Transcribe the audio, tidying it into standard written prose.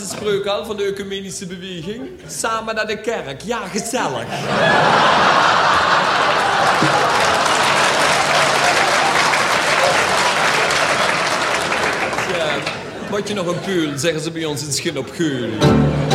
De spreuk al van de ecumenische beweging. Samen naar de kerk. Ja, gezellig. Ja, moet je nog een puul, zeggen ze bij ons in Schin op Geul.